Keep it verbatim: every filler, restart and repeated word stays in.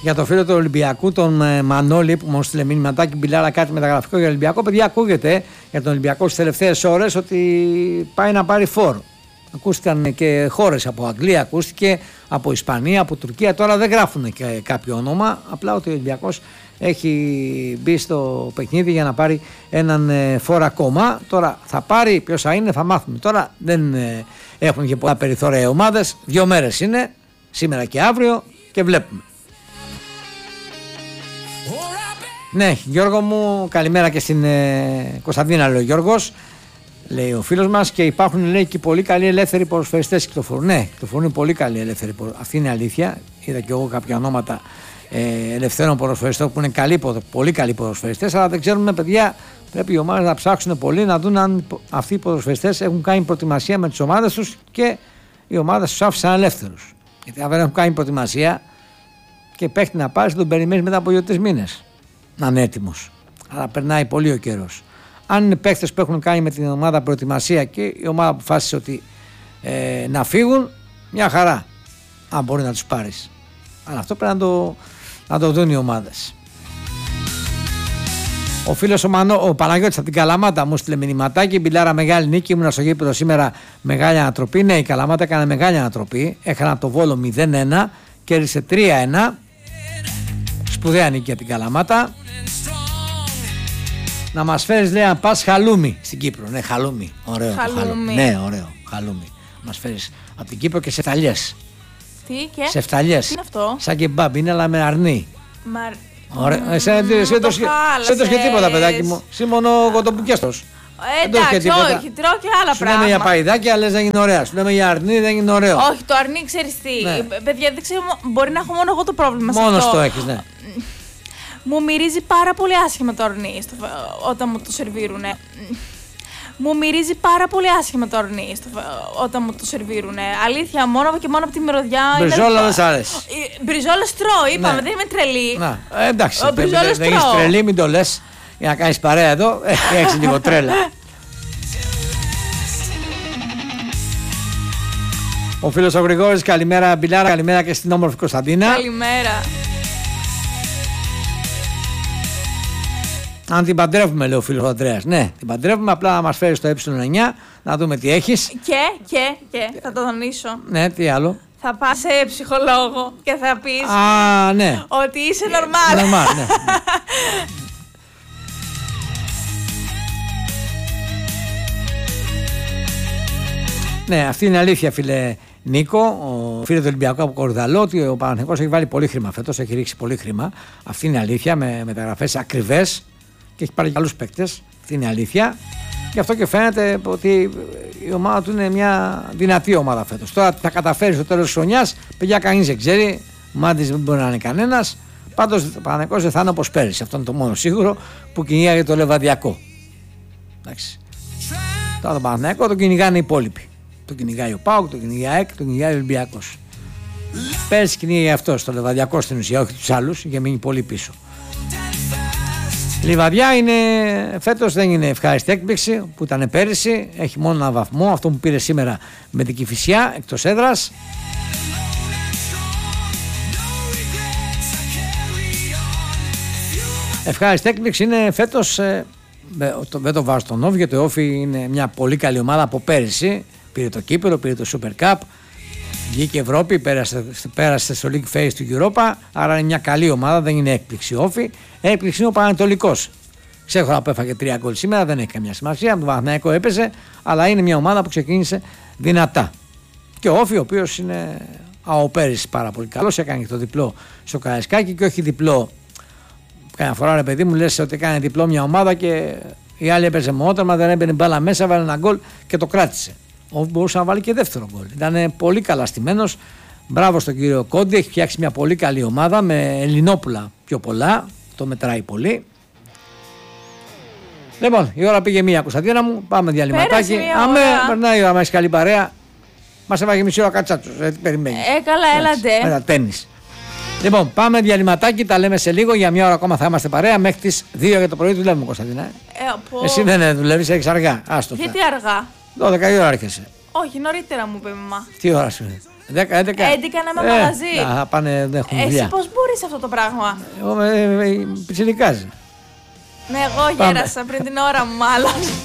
Για το φίλο του Ολυμπιακού, τον ε, Μανώλη, που μου στείλε μηνυματάκι, μπιλάρα κάτι μεταγραφικό για Ολυμπιακό. Παιδιά, ακούγεται για τον Ολυμπιακό στις τελευταίες ώρες ότι πάει να πάρει φόρο. Ακούστηκαν και χώρες από Αγγλία, ακούστηκε από Ισπανία, από Τουρκία. Τώρα δεν γράφουν και κάποιο όνομα. Απλά ότι ο Ολυμπιακός έχει μπει στο παιχνίδι για να πάρει έναν ε, φόρο ακόμα. Τώρα θα πάρει, ποιος θα είναι, θα μάθουμε. Τώρα δεν ε, έχουν και πολλά περιθώρια οι ομάδες. Δύο μέρες είναι, σήμερα και αύριο, και βλέπουμε. Ναι, Γιώργο μου, καλημέρα και στην ε, Κωνσταντίνα, λέει ο Γιώργος, λέει ο φίλος μας, και υπάρχουν, λέει, και πολύ καλοί ελεύθεροι ποδοσφαιριστές κυκλοφορούν. Ναι, κυκλοφορούν πολύ καλοί ελεύθεροι ποδοσφαιριστές. Αυτή είναι αλήθεια. Είδα και εγώ κάποια ονόματα ε, ελευθέρων ποδοσφαιριστών που είναι καλοί, πολύ καλοί ποδοσφαιριστές, αλλά δεν ξέρουμε, παιδιά, πρέπει οι ομάδες να ψάξουν πολύ να δουν αν αυτοί οι ποδοσφαιριστές έχουν κάνει προετοιμασία με τις ομάδες τους και οι ομάδες τους άφησαν ελεύθερους. Γιατί αν δεν έχουν κάνει προετοιμασία και παίχτη να πάρει, τον περιμένει μετά από δύο-τρεις μήνες να είναι έτοιμος. Αλλά περνάει πολύ ο καιρός. Αν είναι παίχτες που έχουν κάνει με την ομάδα προετοιμασία και η ομάδα αποφάσισε ότι ε, να φύγουν, μια χαρά, αν μπορεί να τους πάρεις. Αλλά αυτό πρέπει να το, να το δουν οι ομάδες. Ο φίλος ο, Μανώ, ο Παναγιώτης από την Καλαμάτα μου στείλε μηνυματάκι. Μπιλάρα, μεγάλη νίκη. Ήμουν στο γήπεδο σήμερα, μεγάλη ανατροπή. Ναι, η Καλαμάτα έκανε μεγάλη ανατροπή. Έχανα από το Βόλο μηδέν ένα, κέρδισε τρία ένα. Σπουδαία νίκη για την Καλαμάτα. Να μας φέρεις, λέει, αν πας χαλούμι στην Κύπρο. Ναι, χαλούμι. Ωραίο. Χαλούμι. Το χαλούμι. Ναι, ωραίο. Χαλούμι. Μας φέρεις από την Κύπρο και σε φταλιές. Τι και? Σε φταλιές. Τι είναι αυτό? Σαν και μπάμπ, είναι, αλλά με αρνί. Μα... Ωραία. Mm, εσύ δεν το είχε τίποτα, παιδάκι μου. Εσύ μόνο κοτομπουκέστος. Ε, εντάξει, όχι, τρώω και άλλα σου πράγματα. Σου λέμε για παϊδάκια, λες δεν είναι ωραία. Σου λέμε για αρνί, δεν είναι ωραίο. Όχι, το αρνί, ξέρεις τι. Ναι. Παιδιά, δεν ξέρω, μπορεί να έχω μόνο εγώ το πρόβλημα σε αυτό. Μόνος το έχεις, ναι. Μου μυρίζει πάρα πολύ άσχημα το αρνί στο, όταν μου το σερβίρουνε. Μου μυρίζει πάρα πολύ άσχημα το αρνί στο, όταν μου το σερβίρουνε. Αλήθεια, μόνο και μόνο από τη μυρωδιά. Μπριζόλα δεν σ' αρέσει. Μπριζόλα στρώω, είπαμε, ναι. Δεν είμαι τρελή. Να, ε, εντάξει, ο δεν δε, δε είσαι τρελή, μην το λες. Για να κάνεις παρέα εδώ, έχεις λίγο τρέλα. Ο φίλος ο Γρηγόρης, καλημέρα Μπιλάρα, καλημέρα και στην όμορφη Κωνσταντίνα. Καλημέρα. Αν την παντρεύουμε, λέει ο φίλος ο Ανδρέας. Ναι, την παντρεύουμε, απλά να μας φέρεις το ε εννιά, να δούμε τι έχεις. Και, και, και, θα το τονίσω. Ναι, τι άλλο? Θα πας σε ψυχολόγο και θα πεις Α, ναι. ότι είσαι normal. Normal, ναι. Ναι, αυτή είναι αλήθεια, φίλε Νίκο, ο φίλος του Ολυμπιακού από Κορδαλό, ότι ο Παναθηναϊκός έχει βάλει πολύ χρήμα φέτος, έχει ρίξει πολύ χρήμα. Αυτή είναι αλήθεια, με μεταγραφές ακριβές και έχει πάρει και άλλους παίκτες. Αυτή είναι αλήθεια. Γι' αυτό και φαίνεται ότι η ομάδα του είναι μια δυνατή ομάδα φέτος. Τώρα θα καταφέρει στο τέλος της χρονιάς, παιδιά, κανείς δεν ξέρει. Μάντης δεν μπορεί να είναι κανένας. Πάντως ο Παναθηναϊκός δεν θα είναι όπως πέρυσι. Αυτό είναι το μόνο σίγουρο, που κυνηγάει το Λεβαδιακό. Εντάξει. Τώρα το Παναθηναϊκό τον κυνηγάνε οι υπόλοιποι. Το κυνηγάει ο ΠΑΟΚ, το κυνηγάει η ΑΕΚ, το κυνηγάει ο Ολυμπιακός. Πέρσι κυνηγάει αυτό το Λεβαδιακό στην ουσία, όχι τους άλλους, για μείνει πολύ πίσω. Λιβαδιά είναι, φέτος δεν είναι ευχάριστη έκπληξη που ήταν πέρυσι, έχει μόνο ένα βαθμό, αυτό που πήρε σήμερα με την Κηφισιά εκτός έδρας. Ευχάριστη έκπληξη είναι φέτος, ε, δεν το βάζω στον Όφη, γιατί ο Όφη είναι μια πολύ καλή ομάδα από πέρυσι. Πήρε το κύπελο, πήρε το Super Cup, βγήκε Ευρώπη, πέρασε, πέρασε στο League Phase του Europa, άρα είναι μια καλή ομάδα, δεν είναι έκπληξη Όφη. Έκπληξη είναι ο Πανετολικός. Ξέχωρα που έφαγε τρία γκολ σήμερα, δεν έχει καμιά σημασία, με τον Παναθηναϊκό έπαιζε, αλλά είναι μια ομάδα που ξεκίνησε δυνατά. Και ο Όφη, ο οποίος είναι ο πέρυσι πάρα πολύ καλός, έκανε και το διπλό στο Καραϊσκάκι και όχι διπλό. Καμιά φορά, ρε παιδί μου, λες ότι έκανε διπλό μια ομάδα και η άλλη έπαιζε μονόταμα, δεν έμπαινε μπάλα μέσα, βάλε ένα γκολ και το κράτησε. Ο μπορούσε να βάλει και δεύτερο γκολ. Ήταν πολύ καλά στημένος. Μπράβο στον κύριο Κόντι, έχει φτιάξει μια πολύ καλή ομάδα με Ελληνόπουλα πιο πολλά. Το μετράει πολύ. Λοιπόν, η ώρα πήγε μία, Κωνσταντίνα μου. Πάμε διαλυματάκι. Αμέ, περνάει η ώρα, μα έχει καλή παρέα. Μας έβαγε μισή ώρα κατσάτσος. Ε, τι περιμένει. Ε, καλά, έλατε. Με τα τένις. Λοιπόν, πάμε διαλυματάκι, τα λέμε σε λίγο. Για μια ώρα ακόμα θα είμαστε παρέα. Μέχρι τις δύο για το πρωί δουλεύουμε, Κωνσταντίνα. Ε, από... Εσύ δεν δουλεύεις, έχεις αργά. Άστο. Γιατί αργά? δώδεκα η ώρα έρχεσαι. Όχι, νωρίτερα μου είπε η μαμά. Τι ώρα σου είναι? δέκα, έντεκα. έντεκα να είμαι ε, μαγαζί. Να πάνε, δεν έχουν δουλειά. Εσύ πώς μπορείς είσαι αυτό το πράγμα? Εγώ με πιτσιρικάζει. Ναι, εγώ γέρασα πριν την ώρα μου, μάλλον.